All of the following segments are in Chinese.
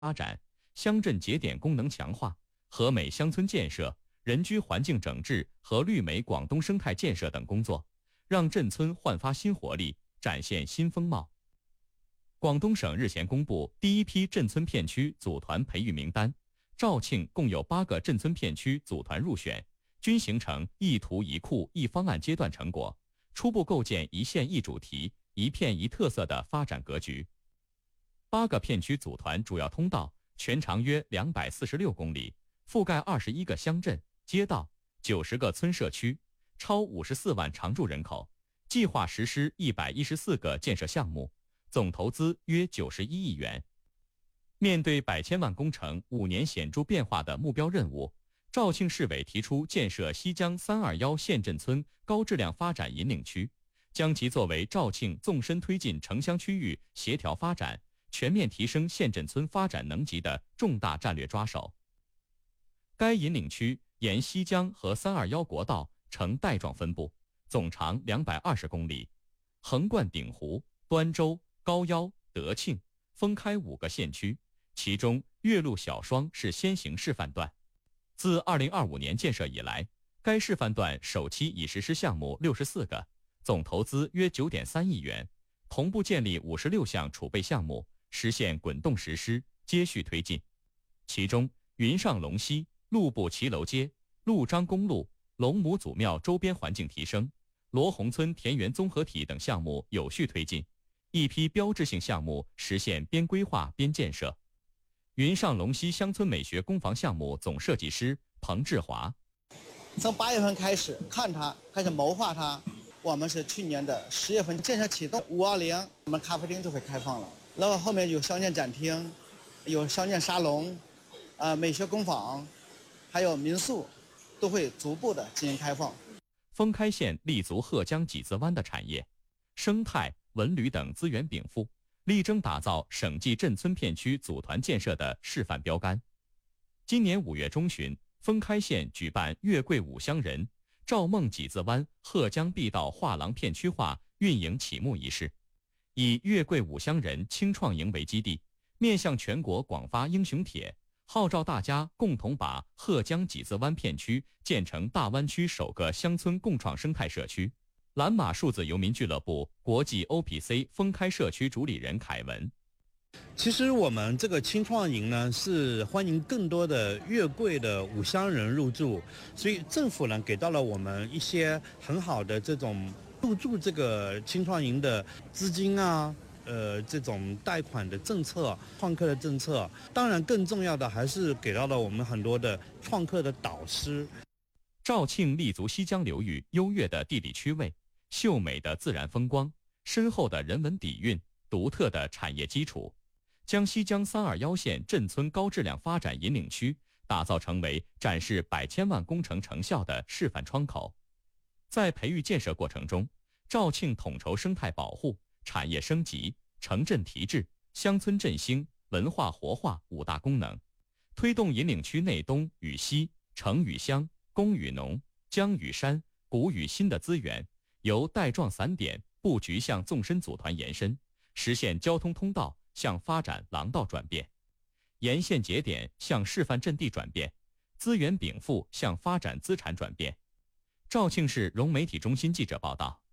发展、乡镇节点功能强化、和美乡村建设、人居环境整治和绿美广东生态建设等工作，让镇村焕发新活力，展现新风貌。广东省日前公布第一批镇村片区组团培育名单，肇庆共有8个镇村片区组团入选，均形成一图一库一方案阶段成果，初步构建一县一主题、一片一特色的发展格局。8个片区组团主要通道全长约246公里，覆盖21个乡镇、街道、90个村社区，超54万常住人口，计划实施114个建设项目，总投资约91亿元。面对100千万工程5年显著变化的目标任务，肇庆市委提出建设西江321县镇村高质量发展引领区，将其作为肇庆纵深推进城乡区域协调发展、全面提升县镇村发展能级的重大战略抓手。该引领区沿西江和321国道呈带状分布，总长220公里，横贯鼎湖、端州、高腰、德庆、封开5个县区，其中岳麓小双是先行示范段。自2025年建设以来，该示范段首期已实施项目64个，总投资约9.3亿元，同步建立56项储备项目，实现滚动实施，接续推进。其中，云上龙溪、路部骑楼街、陆张公路、龙母祖庙周边环境提升、罗洪村田园综合体等项目有序推进，一批标志性项目实现边规划边建设。云上龙溪乡村美学工房项目总设计师彭志华： 从8月份开始看它，开始谋划它，我们是去年的10月份建设启动，520我们咖啡厅就会开放了，然后后面有乡建展厅，有乡建沙龙，美学工坊，还有民宿，都会逐步的进行开放。 封开县立足鹤江几子湾的产业、生态、文旅等资源禀赋，力争打造省际镇村片区组团建设的示范标杆。今年5月中旬，封开县举办月桂五乡人赵梦几子湾鹤江碧道画廊片区化运营启幕仪式，以月桂五乡人青创营为基地，面向全国广发英雄帖，号召大家共同把鹤江几子湾片区建成大湾区首个乡村共创生态社区。蓝马数字游民俱乐部国际 OPC 封开社区主理人凯文： 其实我们这个青创营呢，是欢迎更多的月桂的五乡人入住，所以政府呢给到了我们一些很好的这种入驻这个青创营的资金啊，这种贷款的政策、创客的政策，当然更重要的还是给到了我们很多的创客的导师。 肇庆立足西江流域优越的地理区位、秀美的自然风光、深厚的人文底蕴、独特的产业基础，将西江321县镇村高质量发展引领区打造成为展示100千万工程成效的示范窗口。在培育建设过程中，肇庆统筹生态保护、产业升级、城镇提质、乡村振兴、文化活化5大功能，推动引领区内东与西、城与乡、工与农、江与山、古与新的资源，由带状散点布局向纵深组团延伸，实现交通通道向发展廊道转变，沿线节点向示范阵地转变，资源禀赋向发展资产转变。肇庆市融媒体中心记者报道。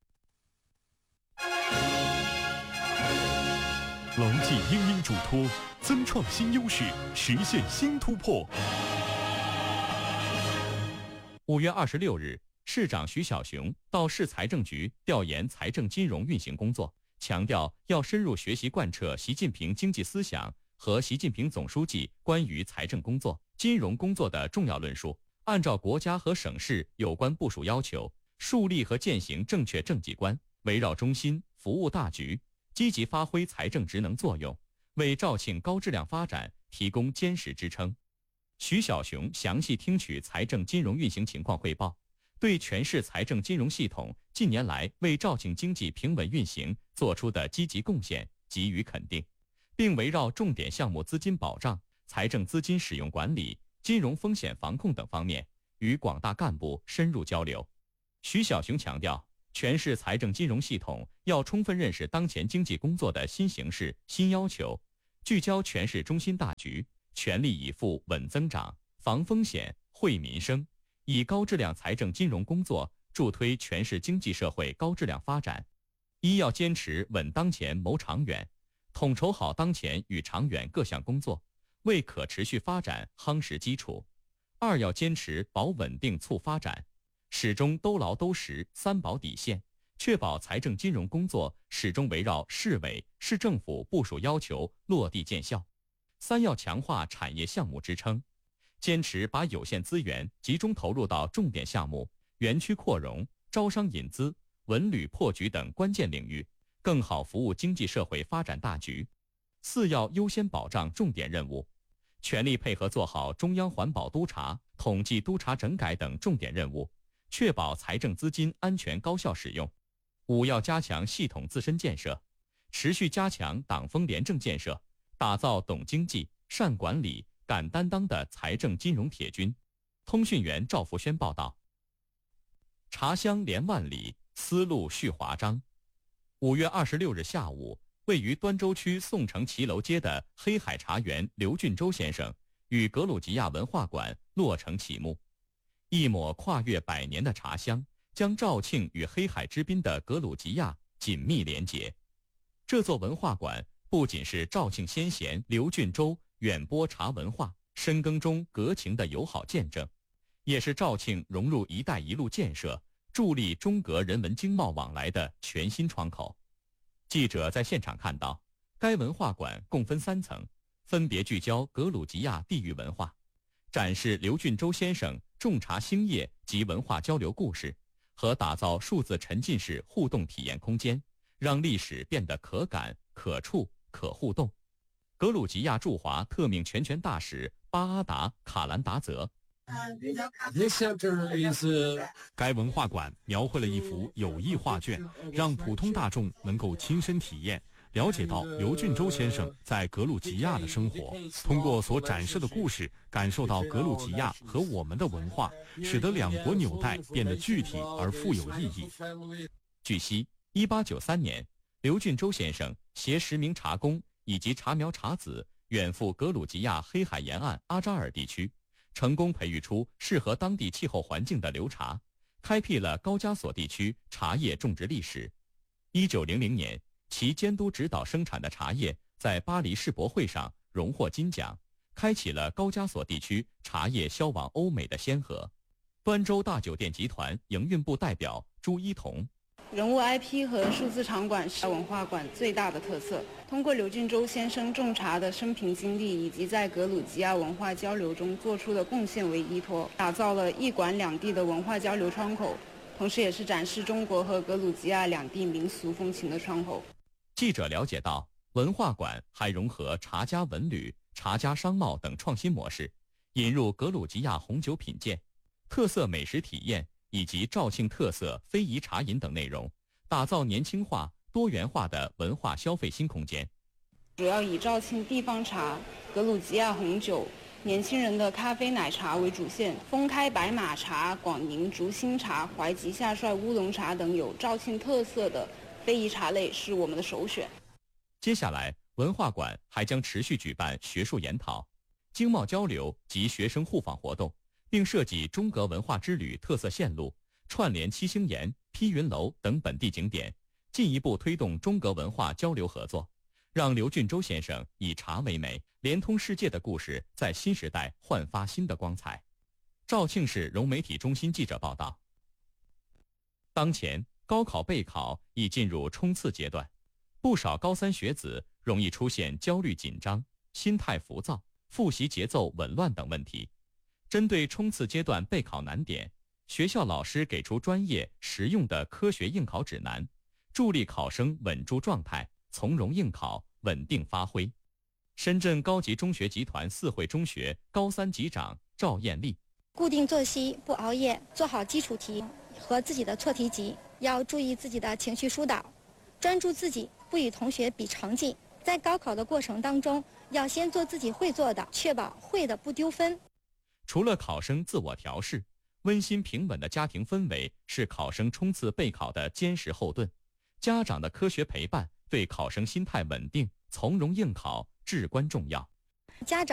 牢记殷殷嘱托，增创新优势，实现新突破。 5月26日，市长徐小雄到市财政局调研财政金融运行工作，强调要深入学习贯彻习近平经济思想和习近平总书记关于财政工作、金融工作的重要论述，按照国家和省市有关部署要求，树立和践行正确政绩观，围绕中心，服务大局，积极发挥财政职能作用，为肇庆高质量发展提供坚实支撑。徐小雄详细听取财政金融运行情况汇报，对全市财政金融系统近年来为肇庆经济平稳运行做出的积极贡献给予肯定，并围绕重点项目资金保障、财政资金使用管理、金融风险防控等方面与广大干部深入交流。徐小雄强调，全市财政金融系统要充分认识当前经济工作的新形势、新要求， 聚焦全市中心大局，全力以赴稳增长、防风险、惠民生，以高质量财政金融工作助推全市经济社会高质量发展。一要坚持稳当前谋长远，统筹好当前与长远各项工作，为可持续发展夯实基础。二要坚持保稳定促发展，始终兜牢兜实三保底线，确保财政金融工作始终围绕市委、市政府部署要求落地见效。三要强化产业项目支撑，坚持把有限资源集中投入到重点项目、园区扩容、招商引资、文旅破局等关键领域，更好服务经济社会发展大局。四要优先保障重点任务，全力配合做好中央环保督查、统计督查整改等重点任务，确保财政资金安全高效使用。五要加强系统自身建设，持续加强党风廉政建设，打造懂经济、善管理、敢担当的财政金融铁军。通讯员赵福轩报道。茶香连万里，丝路续华章。5月26日下午，位于端州区宋城骑楼街的黑海茶园刘俊洲先生与格鲁吉亚文化馆落成启幕。一抹跨越100年的茶香，将肇庆与黑海之滨的格鲁吉亚紧密连结。这座文化馆不仅是肇庆先贤刘俊洲远播茶文化、深耕中革情的友好见证，也是肇庆融入“一带一路”建设、助力中格人文经贸往来的全新窗口。记者在现场看到，该文化馆共分3层，分别聚焦格鲁吉亚地域文化，展示刘俊洲先生种茶兴业及文化交流故事，和打造数字沉浸式互动体验空间，让历史变得可感、可触、可互动。格鲁吉亚驻华特命全权大使巴阿达·卡兰达泽。 该文化馆描绘了一幅有益画卷，让普通大众能够亲身体验，了解到刘俊洲先生在格鲁吉亚的生活，通过所展示的故事，感受到格鲁吉亚和我们的文化，使得两国纽带变得具体而富有意义。 据悉，1893年，刘俊洲先生携10名茶工以及茶苗茶籽远赴格鲁吉亚黑海沿岸阿扎尔地区，成功培育出适合当地气候环境的流茶，开辟了高加索地区茶叶种植历史。1900年，其监督指导生产的茶叶在巴黎世博会上荣获金奖，开启了高加索地区茶叶销往欧美的先河。端州大酒店集团营运部代表朱一彤。 人物 IP 和数字场馆是文化馆最大的特色。通过刘俊洲先生种茶的生平经历以及在格鲁吉亚文化交流中做出的贡献为依托，打造了一馆两地的文化交流窗口，同时也是展示中国和格鲁吉亚两地民俗风情的窗口。 记者了解到，文化馆还融合茶家文旅、茶家商贸等创新模式，引入格鲁吉亚红酒品鉴、特色美食体验以及肇庆特色非遗茶饮等内容，打造年轻化、多元化的文化消费新空间。 主要以肇庆地方茶、格鲁吉亚红酒、年轻人的咖啡奶茶为主线，封开白马茶、广宁竹心茶、淮吉夏帅乌龙茶等有肇庆特色的非遗茶类是我们的首选。 接下来，文化馆还将持续举办学术研讨、经贸交流及学生互访活动，并设计中格文化之旅特色线路，串联七星岩、披云楼等本地景点，进一步推动中格文化交流合作，让刘俊洲先生以茶为媒，连通世界的故事在新时代焕发新的光彩。肇庆市融媒体中心记者报道。当前，高考备考已进入冲刺阶段，不少高3学子容易出现焦虑紧张、心态浮躁、复习节奏紊乱等问题。针对冲刺阶段备考难点，学校老师给出专业实用的科学应考指南，助力考生稳住状态，从容应考，稳定发挥。深圳高级中学集团4惠中学高3级长赵艳丽： 固定作息，不熬夜，做好基础题和自己的错题集，要注意自己的情绪疏导，专注自己，不与同学比成绩。在高考的过程当中，要先做自己会做的，确保会的不丢分。 除了考生自我调试，温馨平稳的家庭氛围是考生冲刺备考的坚实后盾。家长的科学陪伴，对考生心态稳定、从容应考至关重要。 家长